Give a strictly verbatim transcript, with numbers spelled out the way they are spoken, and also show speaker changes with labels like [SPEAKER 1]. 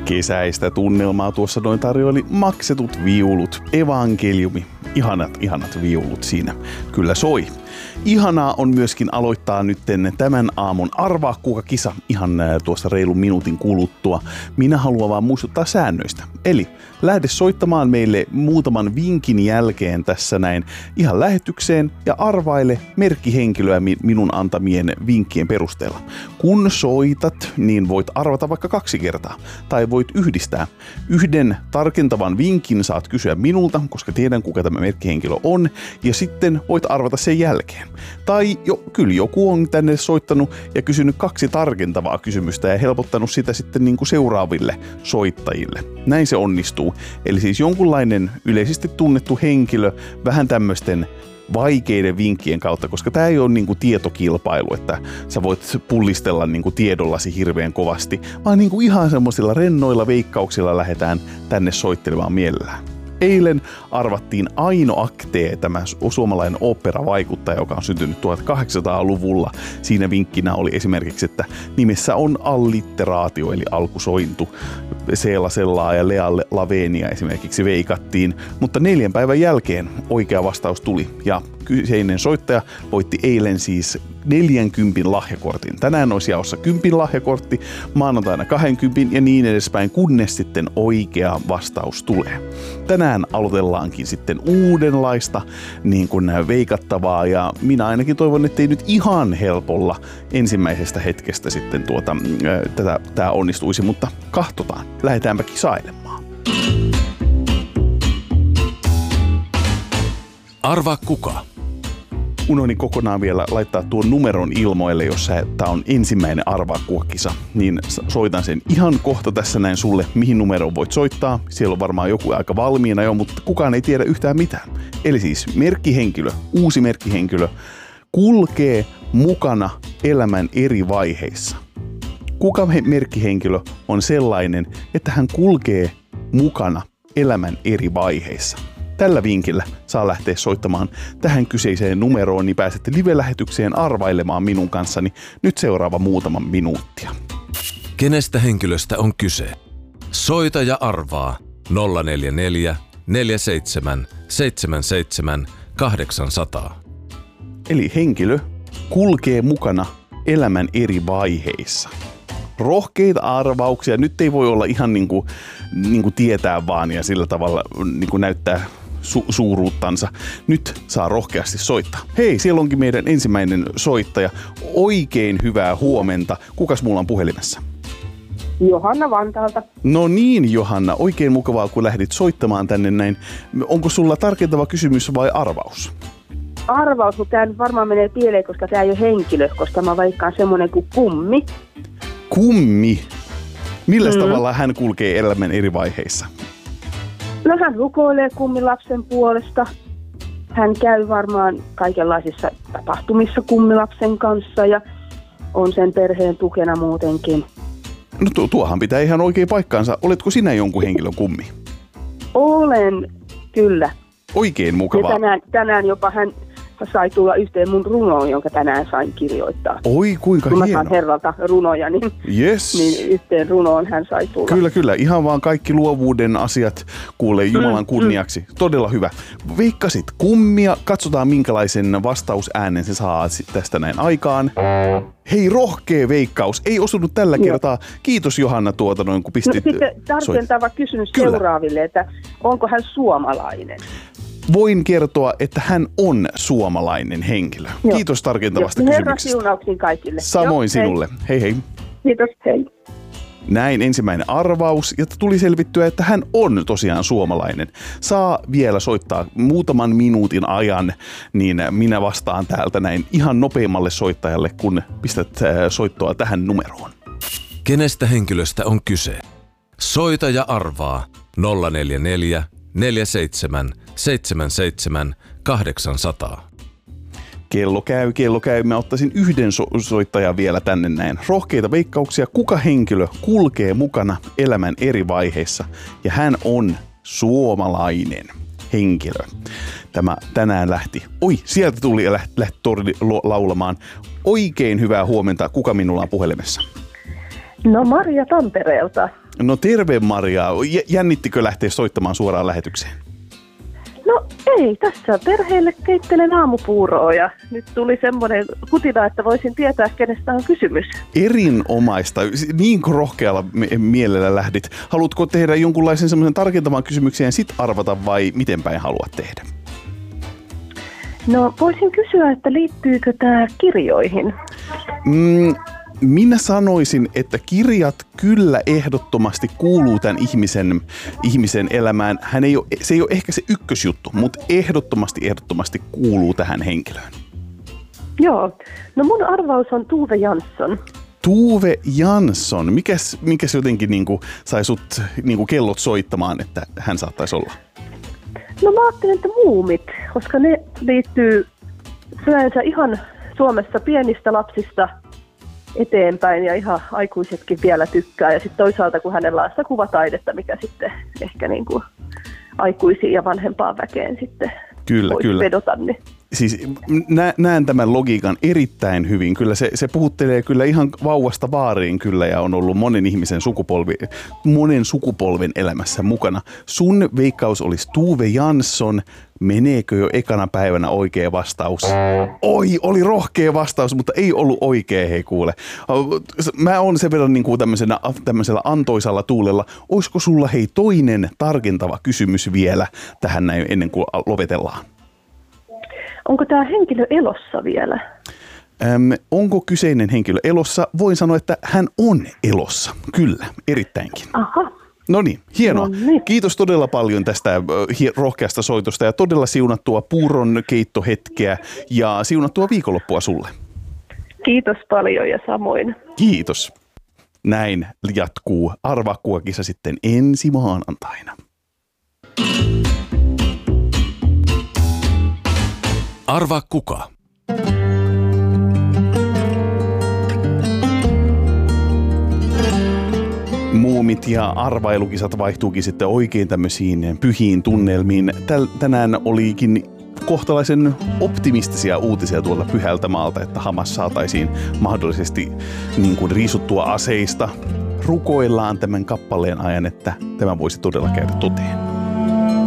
[SPEAKER 1] Kesäistä tunnelmaa tuossa noin tarjoili maksetut viulut, evankeliumi. Ihanat, ihanat viulut siinä kyllä soi. Ihanaa on myöskin aloittaa nyt tämän aamun Arvaa kuka kisa ihan tuossa reilun minuutin kuluttua. Minä haluan vaan muistuttaa säännöistä. Eli lähde soittamaan meille muutaman vinkin jälkeen tässä näin ihan lähetykseen ja arvaile merkkihenkilöä minun antamien vinkkien perusteella. Kun soitat, niin voit arvata vaikka kaksi kertaa tai voit yhdistää. Yhden tarkentavan vinkin saat kysyä minulta, koska tiedän kuka tämä merkkihenkilö on, ja sitten voit arvata sen jälkeen. Tai jo, kyllä joku on tänne soittanut ja kysynyt kaksi tarkentavaa kysymystä ja helpottanut sitä sitten niin kuin seuraaville soittajille. Näin se onnistuu. Eli siis jonkunlainen yleisesti tunnettu henkilö vähän tämmöisten vaikeiden vinkkien kautta, koska tämä ei ole niinku tietokilpailu, että sä voit pullistella niinku tiedollasi hirveän kovasti, vaan niinku ihan semmoisilla rennoilla veikkauksilla lähdetään tänne soittelemaan mielellään. Eilen arvattiin Aino Aktee, tämä suomalainen oopperavaikuttaja, joka on syntynyt tuhatkahdeksansataaluvulla. Siinä vinkkinä oli esimerkiksi, että nimessä on allitteraatio, eli alkusointu. Seela Sellaa ja Lea Lavenia esimerkiksi veikattiin, mutta neljän päivän jälkeen oikea vastaus tuli. Ja kyseinen soittaja voitti eilen siis neljänkympin lahjakortin. Tänään olisi jaossa kympin lahjakortti, maanantaina kahdenkympin ja niin edespäin, kunnes sitten oikea vastaus tulee. Tänään aloitellaankin sitten uudenlaista niin kuin veikattavaa, ja minä ainakin toivon, ettei nyt ihan helpolla ensimmäisestä hetkestä sitten tuota, tätä, tämä onnistuisi, mutta katsotaan. Lähdetäänpä kisailemaan.
[SPEAKER 2] Arvaa kuka?
[SPEAKER 1] Unohdin kokonaan vielä laittaa tuon numeron ilmoille, jos tämä on ensimmäinen Arvaa kuka -kisa, niin soitan sen ihan kohta tässä näin sulle, mihin numeroon voit soittaa. Siellä on varmaan joku aika valmiina jo, mutta kukaan ei tiedä yhtään mitään. Eli siis merkkihenkilö, uusi merkkihenkilö, kulkee mukana elämän eri vaiheissa. Kuka merkkihenkilö on sellainen, että hän kulkee mukana elämän eri vaiheissa? Tällä vinkillä saa lähteä soittamaan tähän kyseiseen numeroon, niin pääsette live-lähetykseen arvailemaan minun kanssani nyt seuraava muutaman minuuttia.
[SPEAKER 2] Kenestä henkilöstä on kyse? Soita ja arvaa nolla neljä neljä, neljä seitsemän, seitsemän seitsemän, kahdeksan nolla nolla.
[SPEAKER 1] Eli henkilö kulkee mukana elämän eri vaiheissa. Rohkeita arvauksia. Nyt ei voi olla ihan niin kuin, niin kuin tietää vaan ja sillä tavalla niin kuin näyttää su- suuruuttansa. Nyt saa rohkeasti soittaa. Hei, siellä onkin meidän ensimmäinen soittaja. Oikein hyvää huomenta. Kukas mulla on puhelimessa?
[SPEAKER 3] Johanna Vantaalta.
[SPEAKER 1] No niin, Johanna. Oikein mukavaa, kun lähdit soittamaan tänne näin. Onko sulla tarkentava kysymys vai arvaus?
[SPEAKER 3] Arvaus, mutta tämä nyt varmaan menee pieleen, koska tämä ei ole henkilö, koska mä vaikkaan semmoinen kuin kummi.
[SPEAKER 1] Kummi? Millä mm. tavalla hän kulkee elämän eri vaiheissa?
[SPEAKER 3] No hän rukoilee kummilapsen puolesta. Hän käy varmaan kaikenlaisissa tapahtumissa kummilapsen kanssa ja on sen perheen tukena muutenkin.
[SPEAKER 1] No tu- tuohan pitää ihan oikein paikkaansa. Oletko sinä jonkun henkilön kummi?
[SPEAKER 3] Olen, kyllä.
[SPEAKER 1] Oikein mukavaa.
[SPEAKER 3] Ja tänään, tänään jopa hän sai tulla yhteen mun runoon, jonka tänään sain kirjoittaa.
[SPEAKER 1] Oi, kuinka
[SPEAKER 3] kun
[SPEAKER 1] hieno.
[SPEAKER 3] Kun mä saan herralta runoja, niin,
[SPEAKER 1] yes.
[SPEAKER 3] niin yhteen runoon hän sai tulla.
[SPEAKER 1] Kyllä, kyllä. Ihan vaan kaikki luovuuden asiat kuulee Jumalan kunniaksi. Mm, mm. Todella hyvä. Veikkasit kummia. Katsotaan, minkälaisen vastausäänen se saa tästä näin aikaan. Hei, rohkea veikkaus. Ei osunut tällä Joo. kertaa. Kiitos Johanna tuota noin, kun pistit.
[SPEAKER 3] No sitten tarkentava kysymys Kyllä. seuraaville, että onko hän suomalainen?
[SPEAKER 1] Voin kertoa, että hän on suomalainen henkilö. Joo. Kiitos tarkentavasta
[SPEAKER 3] Joo.
[SPEAKER 1] kysymyksestä.
[SPEAKER 3] Herra siunauksin kaikille.
[SPEAKER 1] Samoin
[SPEAKER 3] Joo,
[SPEAKER 1] sinulle. Hei hei.
[SPEAKER 3] Kiitos, hei.
[SPEAKER 1] Näin ensimmäinen arvaus, ja tuli selvittyä, että hän on tosiaan suomalainen. Saa vielä soittaa muutaman minuutin ajan, niin minä vastaan täältä näin ihan nopeimmalle soittajalle, kun pistät soittoa tähän numeroon.
[SPEAKER 2] Kenestä henkilöstä on kyse? Soita ja arvaa nolla neljä neljä, neljä seitsemän, seitsemän seitsemän, kahdeksan nolla nolla.
[SPEAKER 1] Kello käy, kello käy. Mä ottaisin yhden so- soittajan vielä tänne näin. Rohkeita veikkauksia. Kuka henkilö kulkee mukana elämän eri vaiheissa? Ja hän on suomalainen henkilö. Tämä tänään lähti. Oi, sieltä tuli ja lähti, lähti torni laulamaan. Oikein hyvää huomenta. Kuka minulla on puhelimessa?
[SPEAKER 3] No Maria Tampereelta.
[SPEAKER 1] No terve Maria. Jännittikö lähteä soittamaan suoraan lähetykseen?
[SPEAKER 3] No ei, tässä perheelle keittelen aamupuuroa ja nyt tuli semmoinen kutina, että voisin tietää, kenestä on kysymys.
[SPEAKER 1] Erinomaista. Niin rohkealla mielellä lähdit. Haluatko tehdä jonkunlaisen semmoisen tarkentavan kysymyksen ja sit arvata vai miten päin haluat tehdä?
[SPEAKER 3] No voisin kysyä, että liittyykö tämä kirjoihin?
[SPEAKER 1] Mm, minä sanoisin, että kirjat kyllä ehdottomasti kuuluu tämän ihmisen, ihmisen elämään. Hän ei ole, se ei ole ehkä se ykkösjuttu, mutta ehdottomasti, ehdottomasti kuuluu tähän henkilöön.
[SPEAKER 3] Joo. No mun arvaus on Tuve Jansson.
[SPEAKER 1] Tuve Jansson. Mikäs, mikäs jotenkin niin kuin sai sut niin kuin kellot soittamaan, että hän saattaisi olla?
[SPEAKER 3] No mä ajattelen, että muumit, koska ne liittyy yleensä ihan Suomessa pienistä lapsista eteenpäin ja ihan aikuisetkin vielä tykkää. Ja sitten toisaalta, kun hänellä on sitä kuvataidetta, mikä sitten ehkä niin kuin aikuisiin ja vanhempaan väkeen sitten
[SPEAKER 1] kyllä,
[SPEAKER 3] voisi
[SPEAKER 1] kyllä.
[SPEAKER 3] vedota. Niin.
[SPEAKER 1] Siis nä- näen tämän logiikan erittäin hyvin. Kyllä se, se puhuttelee kyllä ihan vauvasta vaariin kyllä ja on ollut monen ihmisen sukupolvi, monen sukupolven elämässä mukana. Sun veikkaus olisi Tuve Jansson. Meneekö jo ekana päivänä oikea vastaus? Oi, oli rohkea vastaus, mutta ei ollut oikea, hei kuule. Mä oon sen verran niin kuin tämmöisellä, tämmöisellä antoisalla tuulella. Olisiko sulla hei toinen tarkentava kysymys vielä tähän näin ennen kuin lopetellaan?
[SPEAKER 3] Onko tämä henkilö elossa vielä?
[SPEAKER 1] Öm, onko kyseinen henkilö elossa? Voin sanoa, että hän on elossa. Kyllä, erittäinkin.
[SPEAKER 3] Aha.
[SPEAKER 1] No niin, hienoa.
[SPEAKER 3] Noniin.
[SPEAKER 1] Kiitos todella paljon tästä äh, rohkeasta soitosta ja todella siunattua puuron keittohetkeä ja siunattua viikonloppua sulle.
[SPEAKER 3] Kiitos paljon ja samoin.
[SPEAKER 1] Kiitos. Näin jatkuu Arvaa kuka -kisa sitten ensi maanantaina.
[SPEAKER 2] Arvaa kuka.
[SPEAKER 1] Muumit ja arvailukisat vaihtuukin sitten oikein tämmöisiin pyhiin tunnelmiin. Täl, tänään olikin kohtalaisen optimistisia uutisia tuolla Pyhältä maalta, että Hamas saataisiin mahdollisesti niin kuin riisuttua aseista. Rukoillaan tämän kappaleen ajan, että tämä voisi todella käydä toteen.